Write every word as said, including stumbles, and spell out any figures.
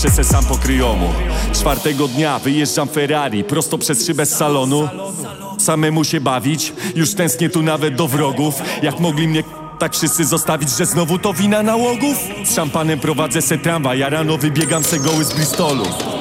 se sam po kryjomu. Czwartego dnia wyjeżdżam Ferrari prosto przez szybę z salonu. Samemu się bawić, już tęsknię tu nawet do wrogów. Jak mogli mnie tak wszyscy zostawić, że znowu to wina nałogów? Z szampanem prowadzę se tramwaj, ja rano wybiegam se goły z Bristolu.